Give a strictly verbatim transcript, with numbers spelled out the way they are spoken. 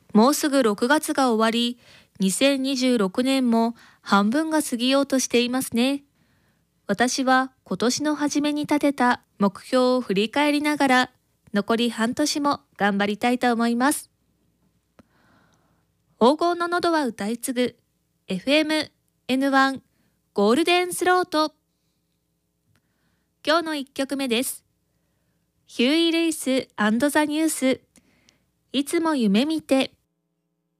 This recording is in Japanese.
もうすぐろくがつが終わり、にせんにじゅうろくねんも半分が過ぎようとしていますね。私は今年の初めに立てた目標を振り返りながら、残り半年も頑張りたいと思います。黄金の喉は歌い継ぐ エフエムエヌワン ゴールデンスロート。今日のいっきょくめです。ヒューイ・ルイス&ザ・ニュース、いつも夢見て。